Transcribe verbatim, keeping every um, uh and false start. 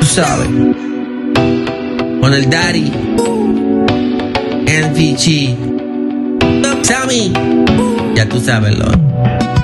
sabes. Con el Daddy, N V G, Sammy, ya tú sabes, Lord.